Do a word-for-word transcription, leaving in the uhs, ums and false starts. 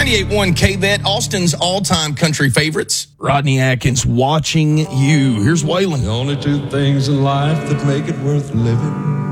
ninety-eight point one K-Bet, Austin's all-time country favorites. Rodney Atkins, Watching You. Here's Waylon. The only two things in life that make it worth living